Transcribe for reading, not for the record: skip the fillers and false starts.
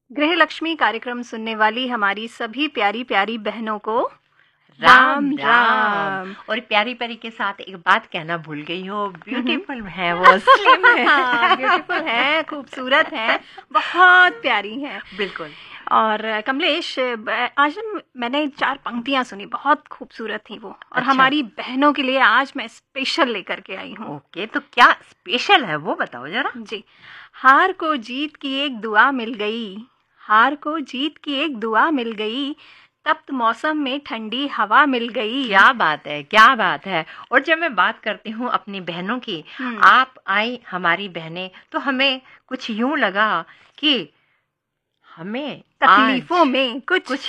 गृह लक्ष्मी कार्यक्रम सुनने वाली हमारी सभी प्यारी प्यारी बहनों को राम राम। और प्यारी प्यारी के साथ एक बात कहना भूल गई हो, ब्यूटीफुल है वो, स्लिम है। ब्यूटीफुल है, खूबसूरत है, बहुत प्यारी है। बिल्कुल। और कमलेश, आज मैंने 4 पंक्तियां सुनी, बहुत खूबसूरत थी वो, और अच्छा। हमारी बहनों के लिए आज मैं स्पेशल लेकर के आई हूँ। ओके, तो क्या स्पेशल है वो बताओ जरा। जी, हार को जीत की एक दुआ मिल गई, हार को जीत की एक दुआ मिल गई, तप्त मौसम में ठंडी हवा मिल गई। क्या बात है, क्या बात है। और जब मैं बात करती हूँ अपनी बहनों की, आप आई हमारी बहनें, तो हमें कुछ यूं लगा कि हमें तकलीफों में कुछ